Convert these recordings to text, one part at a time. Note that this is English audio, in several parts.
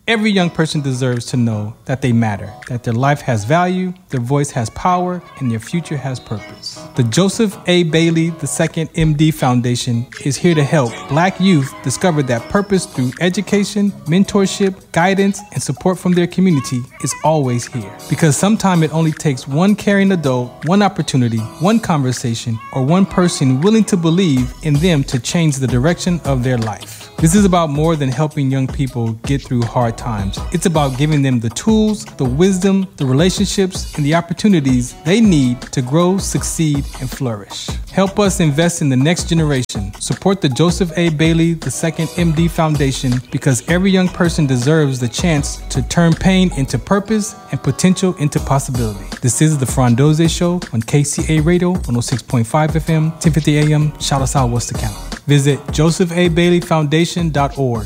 Every young person deserves to know that they matter, that their life has value, their voice has power, and their future has purpose. The Joseph A. Bailey II MD Foundation is here to help Black youth discover that purpose through education, mentorship, guidance, and support from their community is always here. Because sometimes it only takes one caring adult, one opportunity, one conversation, or one person willing to believe in them to change the direction of their life. This is about more than helping young people get through hard times. It's about giving them the tools, the wisdom, the relationships, and the opportunities they need to grow, succeed, and flourish. Help us invest in the next generation. Support the Joseph A. Bailey II MD Foundation because every young person deserves the chance to turn pain into purpose and potential into possibility. This is the Frondoze Show on KCA Radio 106.5 FM, 1050 AM, Charlotte South, Worcester County. Visit josephabaileyfoundation.org.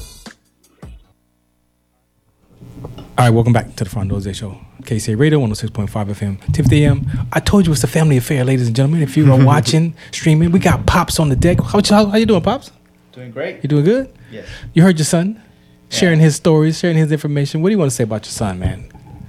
All right, welcome back to the Frondoze Show. KCA Radio 106.5 FM, 1050 AM. I told you it's a family affair, ladies and gentlemen. If you are watching, streaming, we got Pops on the deck. How you doing, Pops? Doing great. You doing good? Yes. You heard your son sharing his stories, sharing his information. What do you want to say about your son, man?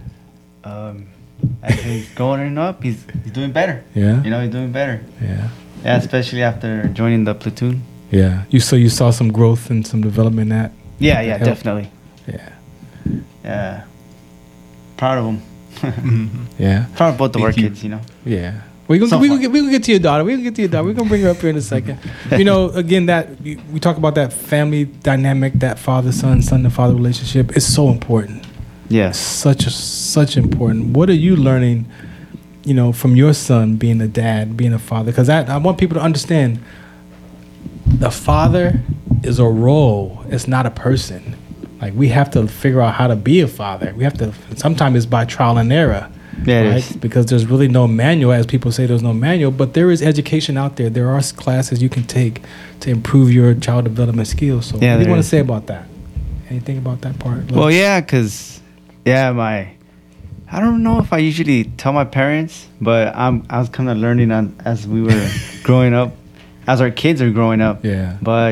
As he's growing up, he's doing better. Yeah. You know, he's doing better. Yeah. Yeah, especially after joining the platoon. Yeah. You saw some growth and some development in that? Yeah, definitely. Yeah. Yeah. Proud of him. Yeah. Proud of both of our kids, you know. Yeah. We're gonna get to your daughter. We're gonna bring her up here in a second. You know, again, that we talk about that family dynamic, that father-son, son-to-father relationship. It's so important. Yes. Such important. What are you learning, you know, from your son being a dad, being a father? Because I want people to understand the father is a role. It's not a person. Like, we have to figure out how to be a father. We have to, sometimes it's by trial and error. Yeah, right? it is. Because there's really no manual, as people say there's no manual, but there is education out there. There are classes you can take to improve your child development skills. So what do you want to say about that? Anything about that part? Well, yeah, because, I don't know if I usually tell my parents, but I was kind of learning as we were growing up, as our kids are growing up. Yeah. But,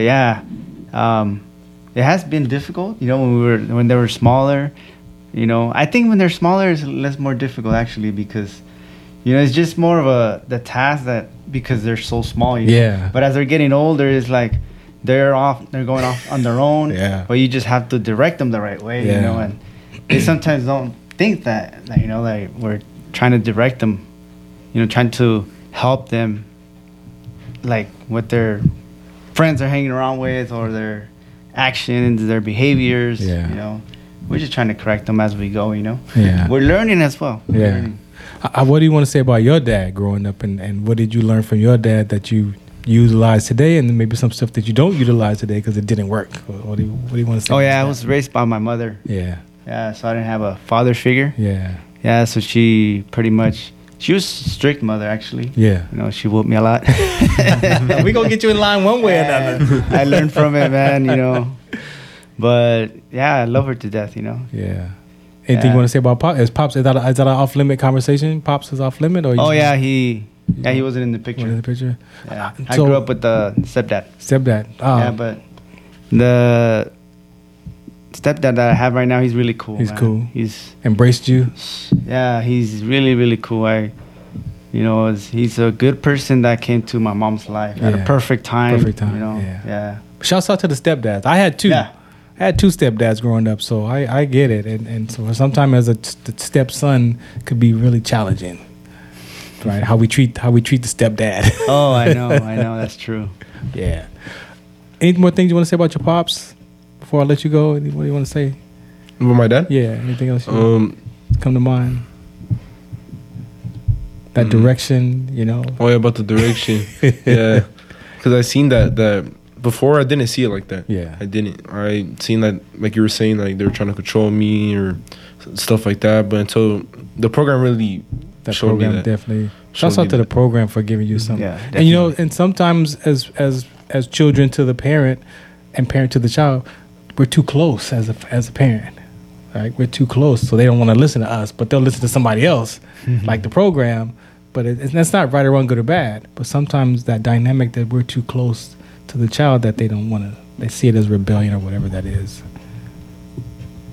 it has been difficult, you know, when they were smaller. You know, I think when they're smaller, it's less more difficult actually because, you know, it's just more of the task that because they're so small. You know? Yeah. But as they're getting older, it's like they're going off on their own. Yeah. But you just have to direct them the right way. Yeah. You know, and they sometimes don't think that, you know, like we're trying to direct them, you know, trying to help them, like what their friends are hanging around with or their actions, their behaviors. Yeah. You know. We're just trying to correct them as we go, you know? Yeah. We're learning as well. Yeah. What do you want to say about your dad growing up, and what did you learn from your dad that you utilize today, and maybe some stuff that you don't utilize today because it didn't work? What do you want to say? Oh, yeah, I was raised by my mother. Yeah. Yeah, so I didn't have a father figure. Yeah. Yeah, so she was a strict mother, actually. Yeah. You know, she whooped me a lot. We're going to get you in line one way or another. I learned from it, man, you know. But yeah, I love her to death, you know. Yeah. Anything you want to say about Pops? Is that an off limit conversation? Pops is off limit, or? He wasn't in the picture. In the picture. Yeah. I grew up with the stepdad. Stepdad. Oh. Yeah, but the stepdad that I have right now, he's really cool. He's man. cool. He's embraced you. Yeah, he's really, really cool. He's a good person that came to my mom's life at a perfect time. Perfect time. You know. Yeah. Shouts out to the stepdads. I had two. Yeah. I had two stepdads growing up, so I get it. And so sometimes as a stepson could be really challenging, right? How we treat the stepdad. Oh, I know, that's true. Yeah. Any more things you want to say about your pops before I let you go? What do you want to say? About my dad? Yeah. Anything else come to mind? That direction, you know? Oh, yeah, about the direction. Yeah. Because I seen that before I didn't see it like that. Yeah. I didn't. I seen that, like you were saying, like they were trying to control me or stuff like that. But until the program really showed me that. Definitely. Shouts out to the program for giving you something. Yeah, and you know, and sometimes as children to the parent and parent to the child, we're too close as a parent. Right? We're too close, so they don't want to listen to us, but they'll listen to somebody else, like the program. But that's not right or wrong, good or bad. But sometimes that dynamic that we're too close to the child that they don't want to, they see it as rebellion or whatever that is.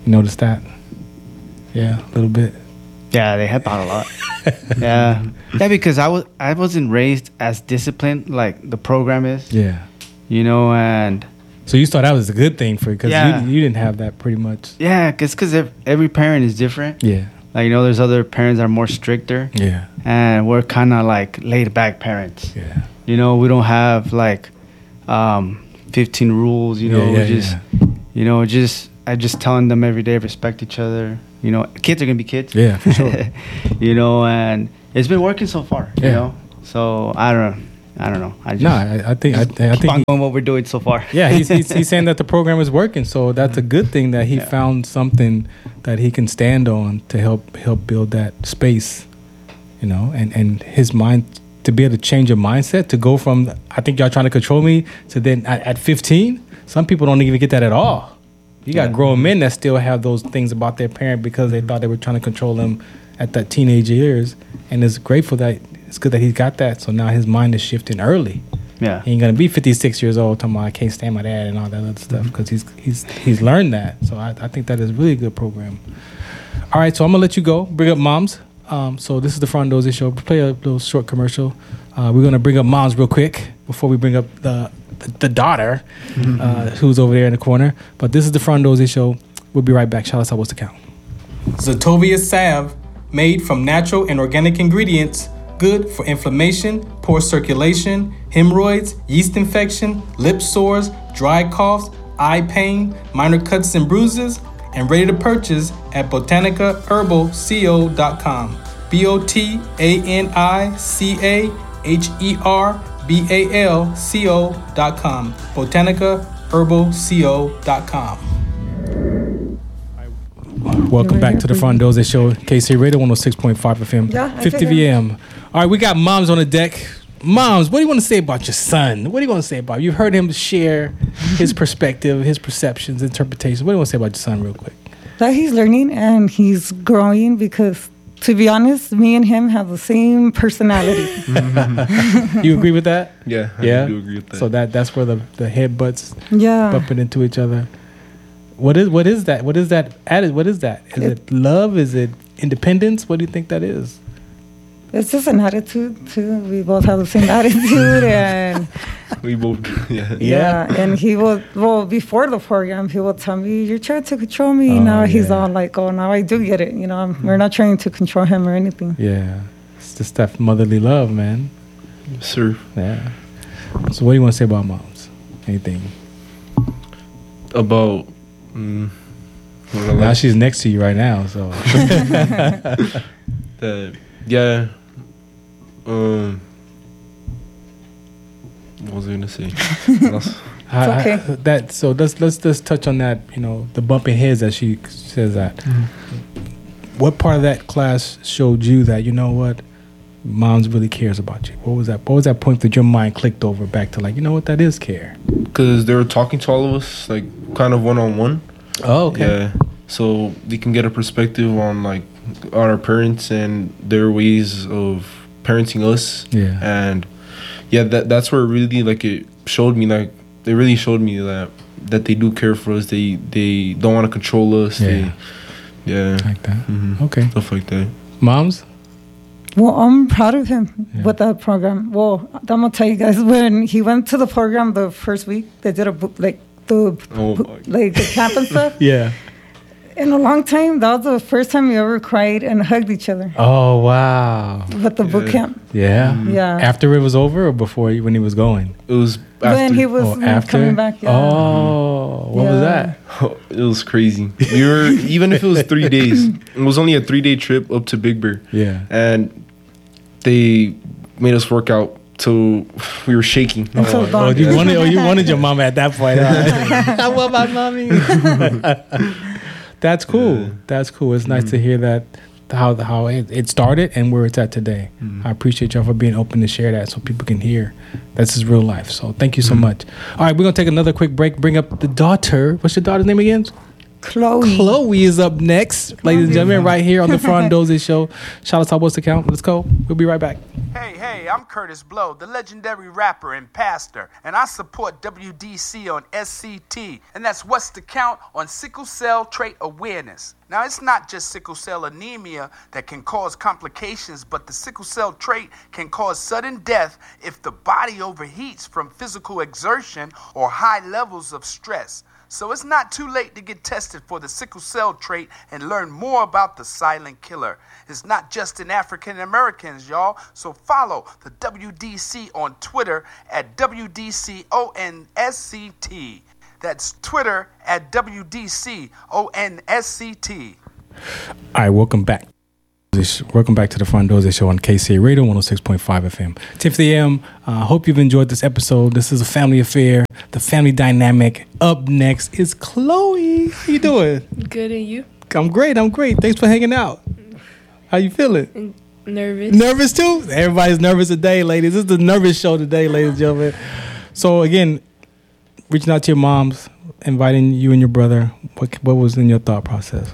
You notice that? Yeah, a little bit. Yeah, they help out a lot. Yeah, because I wasn't raised as disciplined like the program is. Yeah. You know, and so you thought that was a good thing for you because you didn't have that pretty much. Yeah, because every parent is different. Yeah. Like, you know, there's other parents that are more stricter. Yeah. And we're kind of like laid back parents. Yeah. You know, we don't have like 15 rules. You know, you know, I just telling them every day, respect each other. You know, kids are gonna be kids. Yeah, for sure. You know, and it's been working so far. Yeah. You know, so I don't know. I think on what we're doing so far. Yeah, he's saying that the program is working, so that's a good thing that he found something that he can stand on to help build that space, you know, and his mind to be able to change your mindset to go from I think y'all trying to control me to then at 15, some people don't even get that at all. You got grown men that still have those things about their parent because they thought they were trying to control them at that teenage years, and it's grateful that it's good that he's got that. So now his mind is shifting early. Yeah, he ain't gonna be 56 years old talking about I can't stand my dad and all that other stuff because he's learned that. So I think that is really a good program. All right, so I'm gonna let you go. Bring up moms. So this is the Front Dozy Show. Play a little short commercial. We're gonna bring up moms real quick before we bring up the daughter who's over there in the corner. But this is the Front Dozy Show. We'll be right back. Shout out to What's the Count. Zetovia salve, made from natural and organic ingredients, good for inflammation, poor circulation, hemorrhoids, yeast infection, lip sores, dry coughs, eye pain, minor cuts and bruises, and ready to purchase at botanicaherbalco.com. BOTANICAHERBALCO.com. botanicaherbalco.com. Welcome back to the Front Dozy Show. KC Radio 106.5 FM, 50 VM. All right, we got moms on the deck. Moms, what do you want to say about your son? What do you want to say about him? You've heard him share his perspective, his perceptions, interpretations. What do you want to say about your son real quick? That he's learning and he's growing because, to be honest, me and him have the same personality. You agree with that? Yeah, I do agree with that. So that's where the headbutts bumping into each other. What is that? What is that added? What is that? Is it love? Is it independence? What do you think that is? It's just an attitude too. We both have the same attitude, and we both, And he will. Well, before the program, he will tell me, "You're trying to control me." Now he's all like, "Oh, now I do get it." You know, we're not trying to control him or anything. Yeah, it's just that motherly love, man. Yes, sir. Yeah. So, what do you want to say about moms? Anything about? Now she's next to you right now, so. Yeah. What was I gonna say? It's okay. So let's just touch on that. You know, the bumping heads that she says that. Mm-hmm. What part of that class showed you that you know what, moms really cares about you? What was that? What was that point that your mind clicked over back to like, you know what, that is care? Because they were talking to all of us like kind of one-on-one. Oh, okay. Yeah. So they can get a perspective on like our parents and their ways of parenting us. Yeah. And that's where really like it showed me like they really showed me that they do care for us. They don't want to control us. Yeah. Like that. Mm-hmm. Okay. Stuff like that. Moms? Well, I'm proud of him with that program. Well, I'm gonna tell you guys, when he went to the program the first week, they did the camp and stuff. Yeah. In a long time, that was the first time we ever cried and hugged each other. Oh, wow. With the boot camp. Yeah? Yeah. After it was over or before when he was going? It was after. When he was coming back, Oh, what was that? Oh, it was crazy. We were, even if it was 3 days, it was only a 3-day trip up to Big Bear. Yeah. And they made us work out till we were shaking. You wanted your mama at that point. I want my mommy. That's cool. Yeah. That's cool. It's nice to hear that how it started and where it's at today. I appreciate y'all for being open to share that so people can hear that's his real life. So thank you so much. All right, we're gonna take another quick break. Bring up the daughter. What's your daughter's name again? Chloe. Chloe is up next, ladies and gentlemen, right here on the Frondoze Show. Shout out to What's the Count. Let's go. We'll be right back. Hey, I'm Curtis Blow, the legendary rapper and pastor, and I support WDC on SCT, and that's What's the Count on sickle cell trait awareness. Now, it's not just sickle cell anemia that can cause complications, but the sickle cell trait can cause sudden death if the body overheats from physical exertion or high levels of stress. So it's not too late to get tested for the sickle cell trait and learn more about the silent killer. It's not just in African Americans, y'all. So follow the WDC on Twitter at WDCONSCT. That's Twitter at WDCONSCT. All right, welcome back. Welcome back to the Frondoze Show on KCA Radio 106.5 FM. Tiffany M. Hope you've enjoyed this episode. This is a family affair, the family dynamic. Up next is Chloe. How you doing? Good, and you? I'm great. Thanks for hanging out. How you feeling? Nervous. Nervous too? Everybody's nervous today, ladies. This is the nervous show today, ladies and gentlemen. So again, reaching out to your moms, inviting you and your brother. What was in your thought process?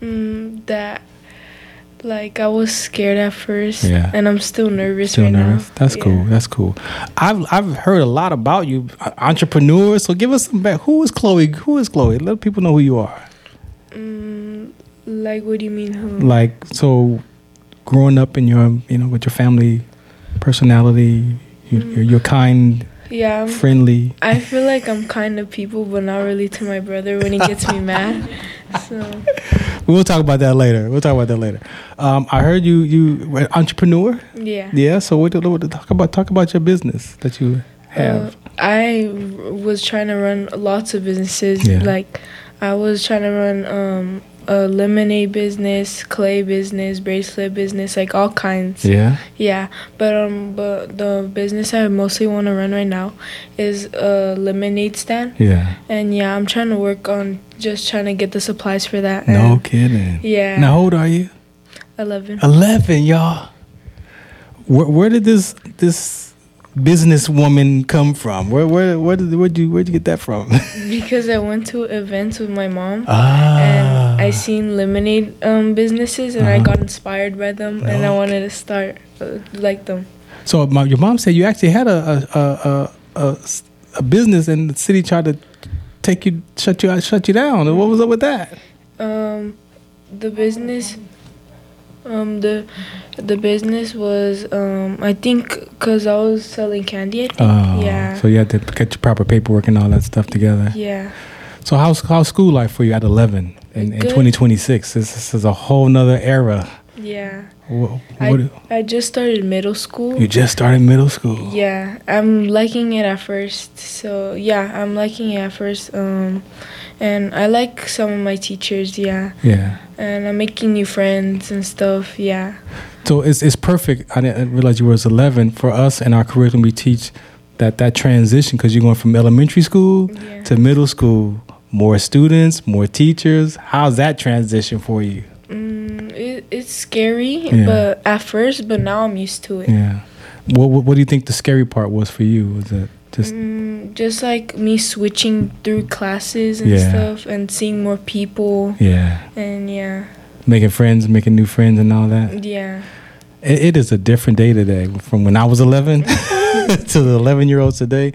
Like, I was scared at first, and I'm still nervous now. That's cool. That's cool. I've heard a lot about you, entrepreneur. So give us some back. Who is Chloe? Let people know who you are. Like, what do you mean? Who? Like, so growing up in your, with your family personality, you're kind. Yeah, friendly. I feel like I'm kind of people, but not really to my brother when he gets me mad. So we'll talk about that later. I heard you were an entrepreneur. Yeah. Yeah. So talk about your business that you have. I was trying to run lots of businesses. Yeah. Like, I was trying to run a lemonade business, clay business, bracelet business, like all kinds. Yeah. Yeah, but the business I mostly want to run right now is a lemonade stand. Yeah. And yeah, I'm trying to work on just trying to get the supplies for that. No kidding. Yeah. Now, how old are you? 11. 11, y'all. Where did this businesswoman come from? Where'd you get that from? Because I went to events with my mom, and I seen lemonade businesses, and I got inspired by them, and I wanted to start like them. So your mom said you actually had a business, and the city tried to shut you down. What was up with that? The business. The business was I think because I was selling candy. I think. Yeah. So you had to get your proper paperwork and all that stuff together. Yeah. So how's school life for you at 11 in 2026? This is a whole nother era. Yeah. I just started middle school. You just started middle school. Yeah, I'm liking it at first. So yeah, I'm liking it at first. And I like some of my teachers. Yeah. Yeah. And I'm making new friends and stuff. Yeah. So it's perfect. I didn't realize you were 11. For us in our curriculum, we teach that transition because you're going from elementary school to middle school. More students, more teachers. How's that transition for you? It's scary, but at first, but now I'm used to it. Yeah. What do you think the scary part was for you? Was it just like me switching through classes and stuff, and seeing more people. Yeah. And making new friends, and all that. Yeah. It is a different day today from when I was 11 to the 11-year-olds today.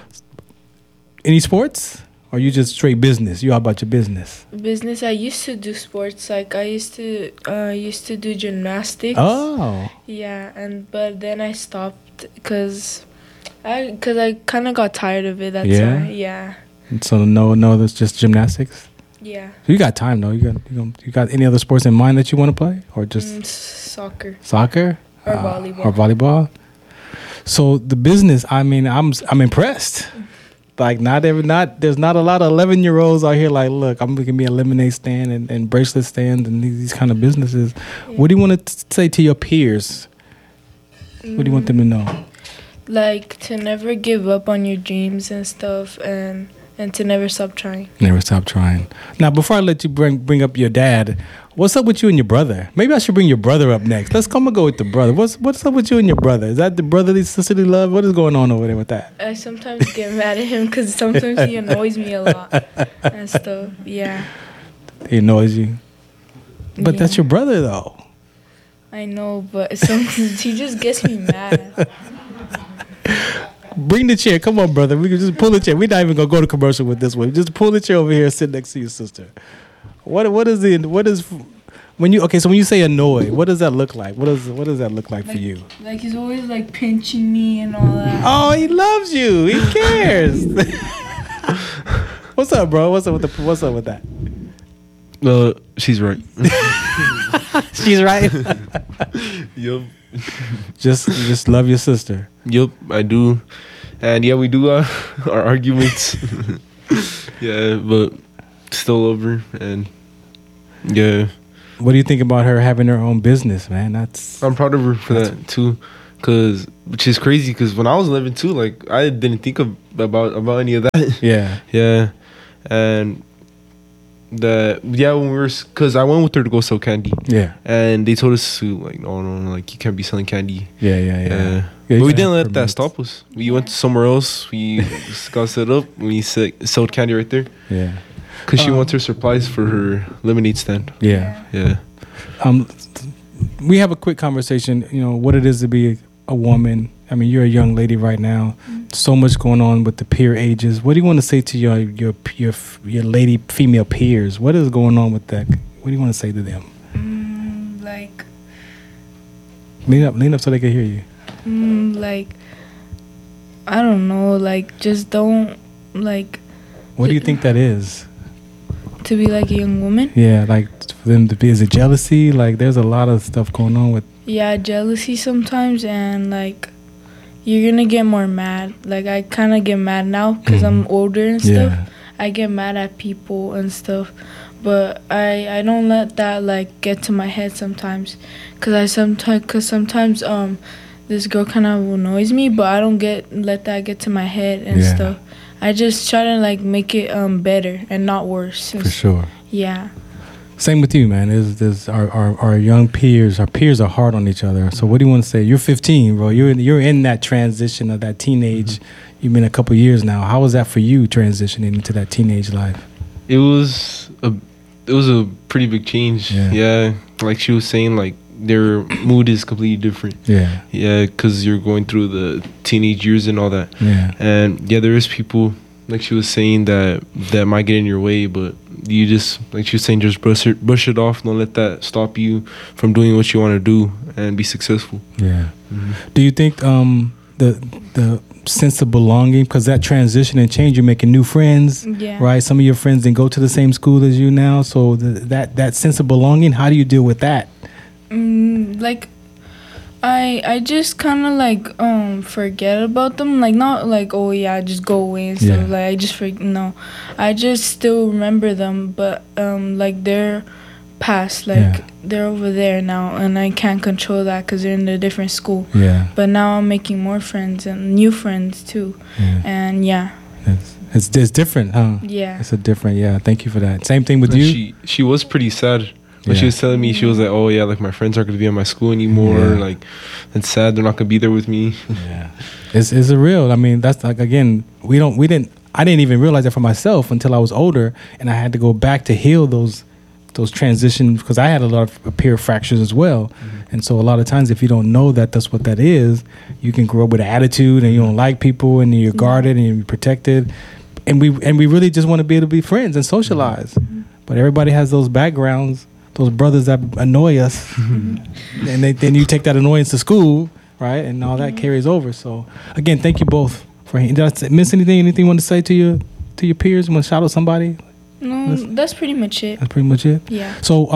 Any sports? Or you just straight business? You all about your business? Business. I used to do sports. Like I used to do gymnastics. Oh. Yeah, but then I stopped because I kind of got tired of it. That's why. Yeah. So no, that's just gymnastics. Yeah. So you got time though. You got any other sports in mind that you want to play, or just soccer? Soccer or volleyball? Or volleyball. So the business. I mean, I'm impressed. Like there's not a lot of 11-year-olds out here like, look, I'm going to be a lemonade stand and bracelet stands and these kind of businesses. Yeah. What do you want to say to your peers? What do you want them to know? Like to never give up on your dreams and stuff, and to never stop trying. Never stop trying. Now, before I let you bring up your dad, what's up with you and your brother? Maybe I should bring your brother up next. Let's come and go with the brother. What's up with you and your brother? Is that the brotherly, sisterly love? What is going on over there with that? I sometimes get mad at him because sometimes he annoys me a lot and stuff. Yeah. He annoys you. But that's your brother, though. I know, but sometimes he just gets me mad. Bring the chair. Come on, brother. We can just pull the chair. We're not even gonna go to commercial with this one. Just pull the chair over here and sit next to your sister. When you say annoy, what does that look like? What does that look like for you? Like he's always like pinching me and all that. Oh, he loves you. He cares. What's up, bro? What's up with that? She's right. She's right. Yup. Just love your sister. Yup, I do. And yeah, we do our arguments. Yeah, but still love her. And yeah. What do you think about her having her own business, man? I'm proud of her for that too, which is crazy. Because when I was 11 too, like I didn't think about any of that. Yeah, yeah, and when we were, because I went with her to go sell candy. Yeah, and they told us to like no, like you can't be selling candy. Yeah, but we didn't let that stop us. We went somewhere else. We got set up. We sold candy right there. Yeah. Because she wants her supplies for her lemonade stand. Yeah. Yeah. We have a quick conversation, what it is to be a woman. I mean, you're a young lady right now. So much going on with the peer ages. What do you want to say to your lady female peers? What is going on with that? What do you want to say to them? Like... Lean up so they can hear you. Like, I don't know, like, just don't, like... What do you think that is? To be like a young woman? Yeah, like for them to be, is it jealousy? Like there's a lot of stuff going on with... Yeah, jealousy sometimes, and like you're gonna get more mad. Like I kind of get mad now because I'm older and stuff. Yeah. I get mad at people and stuff, but I don't let that like get to my head sometimes, cause sometimes this girl kind of annoys me, but I don't let that get to my head and stuff. I just try to like make it better and not worse. For sure. Yeah. Same with you, man. There's our young peers. Our peers are hard on each other. So what do you want to say? You're 15, bro. You're in that transition of that teenage. You've been a couple years now. How was that for you transitioning into that teenage life? It was a pretty big change. Yeah. Like she was saying, like their mood is completely different. Yeah, because you're going through the teenage years and all that. Yeah, and there is people, like she was saying, that might get in your way, but you just, like she was saying, just brush it off. Don't let that stop you from doing what you want to do and be successful. Yeah. Mm-hmm. Do you think the sense of belonging, because that transition and change, you're making new friends, right? Some of your friends didn't go to the same school as you now, so that sense of belonging, how do you deal with that? Like I just kind of like forget about them, like not like just go away and stuff. Like I just I just still remember them, but like they're past, like they're over there now, and I can't control that because they're in a different school. But now I'm making more friends and new friends too. And it's different, huh? It's a different. Thank you for that. Same thing with you. She was pretty sad. But she was telling me, she was like, like my friends aren't going to be at my school anymore. Like, it's sad they're not going to be there with me. It's a real. I mean, that's like, again, I didn't even realize that for myself until I was older, and I had to go back to heal those transitions, because I had a lot of peer fractures as well. And so a lot of times, if you don't know that that's what that is, you can grow up with an attitude and you don't like people and you're guarded and you're protected. And we really just want to be able to be friends and socialize. But everybody has those backgrounds, those brothers that annoy us, and then you take that annoyance to school, right? And all that carries over. So again, thank you both for. Did I miss anything? Anything you want to say to your peers? You want to shout out somebody? No, that's pretty much it. That's pretty much it. Yeah. So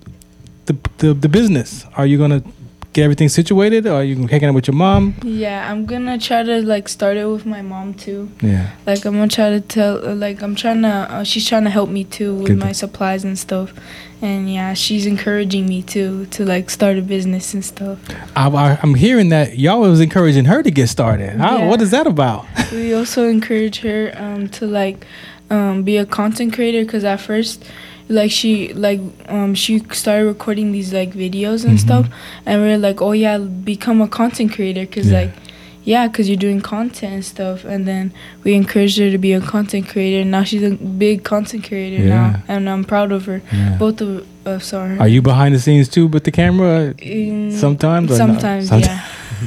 the business, are you gonna get everything situated, or are you hanging out with your mom? Yeah, I'm gonna try to like start it with my mom too. Yeah. Like I'm gonna try to tell, like I'm trying to, she's trying to help me too with my supplies and stuff. And she's encouraging me to like start a business and stuff. I'm hearing that y'all was encouraging her to get started. What is that about? We also encourage her to like be a content creator, because at first, like she started recording these like videos and stuff, and we're like, become a content creator, because like yeah, because you're doing content and stuff. And then we encouraged her to be a content creator. And now she's a big content creator now. And I'm proud of her. Yeah. Both of us are. Are you behind the scenes too with the camera? Sometimes? Sometimes, yeah.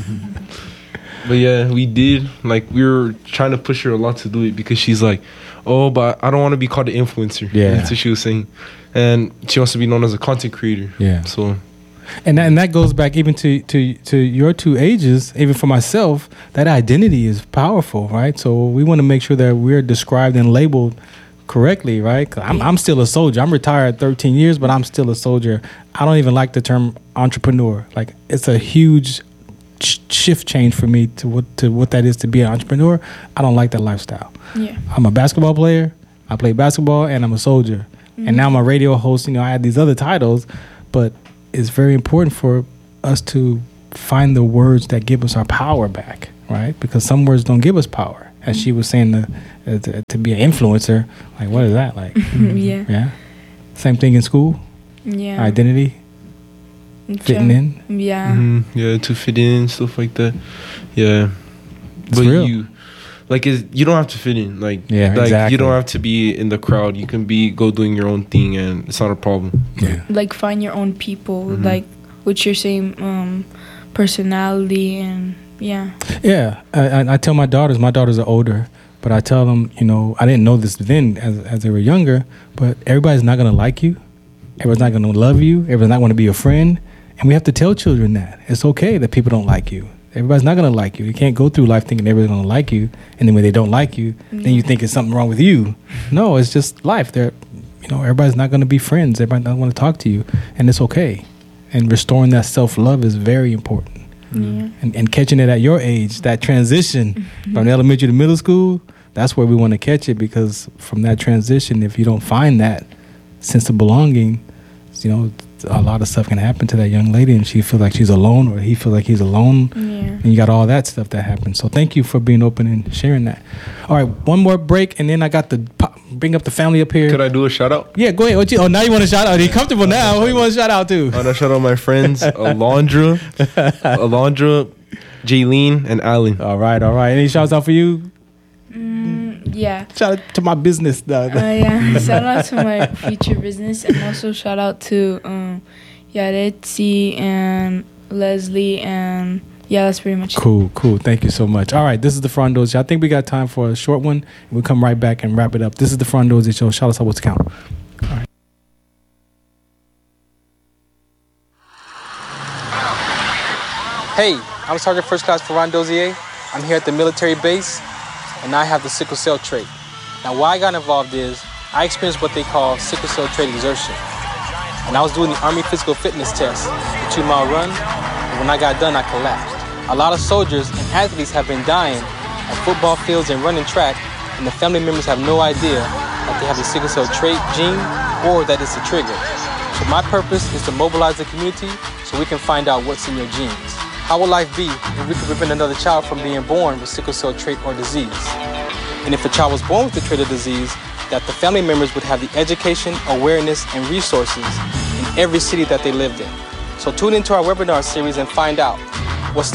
But yeah, we did. Like, we were trying to push her a lot to do it because she's like, oh, but I don't want to be called an influencer. Yeah. That's what she was saying. And she wants to be known as a content creator. Yeah. So... And that goes back even to your two ages. Even for myself, that identity is powerful, right? So we want to make sure that we're described and labeled correctly, right? 'Cause I'm still a soldier. I'm retired 13 years, but I'm still a soldier. I don't even like the term entrepreneur. Like, it's a huge shift change for me to what that is to be an entrepreneur. I don't like that lifestyle. Yeah. I'm a basketball player. I play basketball, and I'm a soldier. Mm-hmm. And now I'm a radio host. You know, I had these other titles, but it's very important for us to find the words that give us our power back, right? Because some words don't give us power. As she was saying, to be an influencer, like, what is that like? Yeah. Yeah. Same thing in school. Yeah. Identity. Fitting in. Yeah. Mm-hmm. Yeah, to fit in, stuff like that. Yeah. It's but real. You don't have to fit in. Like, exactly. You don't have to be in the crowd. You can go doing your own thing, and it's not a problem. Yeah. Like, find your own people, like, with your same personality, and yeah. Yeah. I tell my daughters are older, but I tell them, you know, I didn't know this then as they were younger, but everybody's not going to like you. Everyone's not going to love you. Everyone's not going to be a friend. And we have to tell children that. It's okay that people don't like you. Everybody's not going to like you. You can't go through life thinking everybody's going to like you. And then when they don't like you, then you think it's something wrong with you. No, it's just life. Everybody's not going to be friends. Everybody doesn't want to talk to you. And it's okay. And restoring that self-love is very important. Yeah. And catching it at your age, that transition from elementary to middle school, that's where we want to catch it, because from that transition, if you don't find that sense of belonging, you know, a lot of stuff can happen to that young lady, and she feels like she's alone, or he feels like he's alone. Yeah. And you got all that stuff that happens. So thank you for being open and sharing that. All right, one more break, and then I got to bring up the family up here. Could I do a shout out? Yeah, go ahead. Now you want to shout out? Are you comfortable now? Who you want to shout out to? I want to shout out my friends, Alondra, Jaylene, and Alan. All right. Any shouts out for you? Yeah. Shout out to my business. Yeah. Shout out to my future business, and also shout out to Yaretsi and Leslie, and yeah, that's pretty much Cool. Thank you so much. All right, this is the Frondose Show. I think we got time for a short one. We'll come right back and wrap it up. This is the Frondose Show. Shout us out what's count. All right. Hey, I'm Sergeant First Class Ferran Dozier. I'm here at the military base, and I have the sickle cell trait. Now, why I got involved is I experienced what they call sickle cell trait exertion. And I was doing the Army physical fitness test, the 2-mile run, and when I got done, I collapsed. A lot of soldiers and athletes have been dying at football fields and running track, and the family members have no idea that they have the sickle cell trait gene or that it's a trigger. So my purpose is to mobilize the community so we can find out what's in your genes. How would life be if we could prevent another child from being born with sickle cell trait or disease? And if a child was born with the trait or disease, that the family members would have the education, awareness, and resources in every city that they lived in. So tune into our webinar series and find out